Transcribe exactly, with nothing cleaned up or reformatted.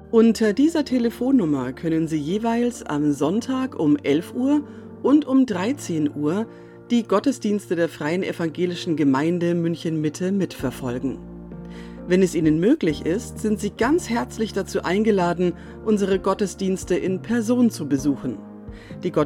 Unter dieser Telefonnummer können Sie jeweils am Sonntag um elf Uhr und um dreizehn Uhr die Gottesdienste der Freien Evangelischen Gemeinde München-Mitte mitverfolgen. Wenn es Ihnen möglich ist, sind Sie ganz herzlich dazu eingeladen, unsere Gottesdienste in Person zu besuchen. Die Gottesdienste